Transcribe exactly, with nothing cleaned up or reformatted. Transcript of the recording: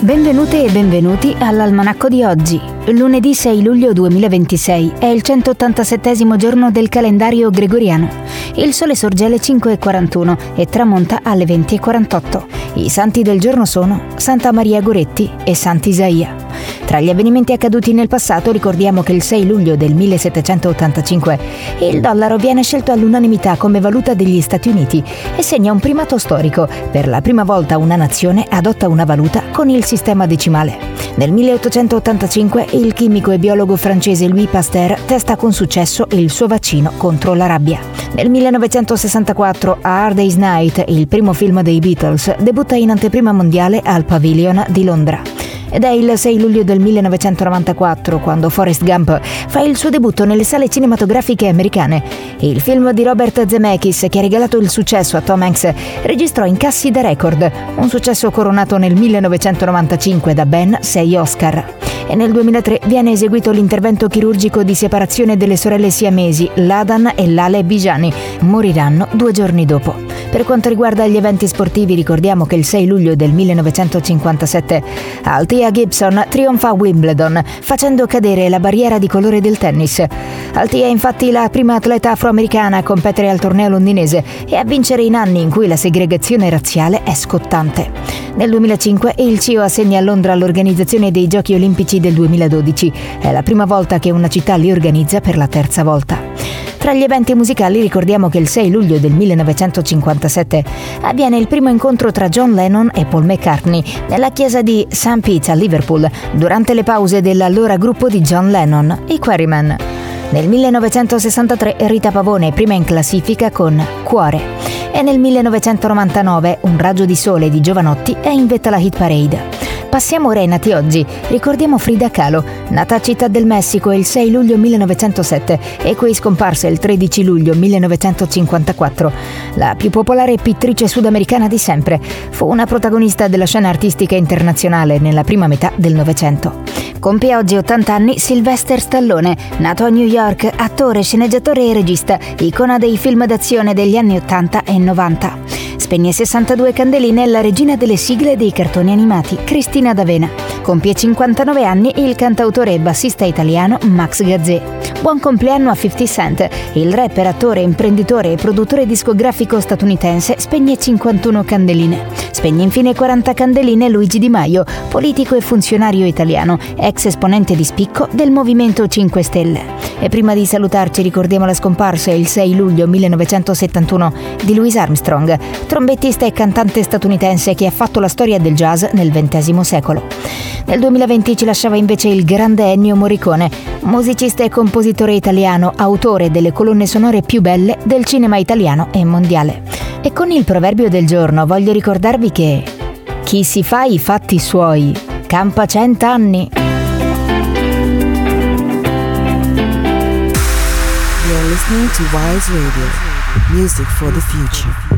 Benvenute e benvenuti all'Almanacco di oggi. Lunedì sei luglio duemilaventisei è il centottantasettesimo giorno del calendario gregoriano. Il sole sorge alle cinque e quarantuno e tramonta alle venti e quarantotto. I santi del giorno sono Santa Maria Goretti e Sant'Isaia. Tra gli avvenimenti accaduti nel passato ricordiamo che il sei luglio del millesettecentottantacinque il dollaro viene scelto all'unanimità come valuta degli Stati Uniti e segna un primato storico. Per la prima volta una nazione adotta una valuta con il sistema decimale. Nel milleottocentottantacinque il chimico e biologo francese Louis Pasteur testa con successo il suo vaccino contro la rabbia. Nel millenovecentosessantaquattro A Hard Day's Night, il primo film dei Beatles, debutta in anteprima mondiale al Pavilion di Londra. Ed è il sei luglio del millenovecentonovantaquattro quando Forrest Gump fa il suo debutto nelle sale cinematografiche americane. Il film di Robert Zemeckis, che ha regalato il successo a Tom Hanks, registrò incassi da record, un successo coronato nel millenovecentonovantacinque da ben sei Oscar. E nel duemilatré viene eseguito l'intervento chirurgico di separazione delle sorelle siamesi Ladan e Lale Bijani. Moriranno due giorni dopo. Per quanto riguarda gli eventi sportivi, ricordiamo che il sei luglio del millenovecentocinquantasette Althea Gibson trionfa a Wimbledon, facendo cadere la barriera di colore del tennis. Althea è infatti la prima atleta afroamericana a competere al torneo londinese e a vincere in anni in cui la segregazione razziale è scottante. Nel duemilacinque il C I O assegna a Londra l'organizzazione dei Giochi Olimpici del duemiladodici. È la prima volta che una città li organizza per la terza volta. Tra gli eventi musicali ricordiamo che il sei luglio del millenovecentocinquantasette avviene il primo incontro tra John Lennon e Paul McCartney nella chiesa di Saint Pete's a Liverpool, durante le pause dell'allora gruppo di John Lennon, i Quarrymen. Nel millenovecentosessantatré Rita Pavone è prima in classifica con Cuore. E nel millenovecentonovantanove Un raggio di sole di Jovanotti è in vetta alla hit parade. Passiamo ora ai nati oggi. Ricordiamo Frida Kahlo, nata a Città del Messico il sei luglio millenovecentosette e qui scomparsa il tredici luglio millenovecentocinquantaquattro. La più popolare pittrice sudamericana di sempre, fu una protagonista della scena artistica internazionale nella prima metà del Novecento. Compie oggi ottanta anni Sylvester Stallone, nato a New York, attore, sceneggiatore e regista, icona dei film d'azione degli anni ottanta e novanta. Spegne sessantadue candeline la regina delle sigle dei cartoni animati, Cristina D'Avena. Compie cinquantanove anni il cantautore e bassista italiano Max Gazzè. Buon compleanno a fifty Cent, il rapper, attore, imprenditore e produttore discografico statunitense, spegne cinquantuno candeline. Spegne infine quaranta candeline Luigi Di Maio, politico e funzionario italiano, ex esponente di spicco del Movimento cinque Stelle. E prima di salutarci ricordiamo la scomparsa il sei luglio millenovecentosettantuno di Louis Armstrong, trombettista e cantante statunitense che ha fatto la storia del jazz nel ventesimo secolo. Nel duemilaventi ci lasciava invece il grande Ennio Morricone, musicista e compositore italiano, autore delle colonne sonore più belle del cinema italiano e mondiale. E con il proverbio del giorno voglio ricordarvi che chi si fa i fatti suoi campa cent'anni. You're listening to Wise Radio, music for the future.